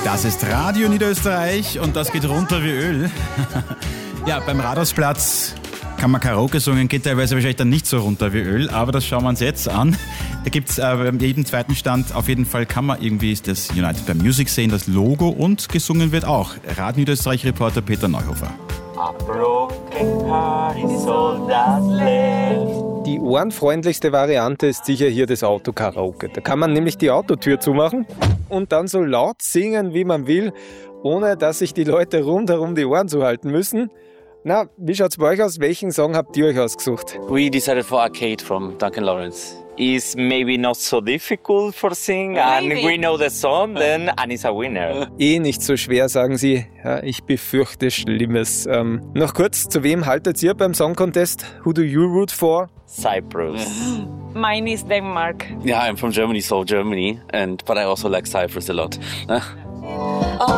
Das ist Radio Niederösterreich und das geht runter wie Öl. Ja, beim Rathausplatz kann man Karaoke singen, geht teilweise wahrscheinlich dann nicht so runter wie Öl, aber das schauen wir uns jetzt an. Da gibt es bei jedem zweiten Stand, auf jeden Fall kann man irgendwie das United by Music sehen, das Logo, und gesungen wird auch. Radio Niederösterreich-Reporter Peter Neuhofer. Die ohrenfreundlichste Variante ist sicher hier das Autokaraoke. Da kann man nämlich die Autotür zumachen und dann so laut singen, wie man will, ohne dass sich die Leute rundherum die Ohren zuhalten müssen. Na, wie schaut's bei euch aus? Welchen Song habt ihr euch ausgesucht? We decided for Arcade from Duncan Lawrence. It's maybe not so difficult for sing, and we know the song, then and it's a winner. Nicht so schwer, sagen sie. Ja, ich befürchte Schlimmes. Noch kurz, zu wem haltet ihr beim Song Contest? Who do you root for? Cyprus. Mine is Denmark. Yeah, I'm from Germany, so Germany, but I also like Cyprus a lot.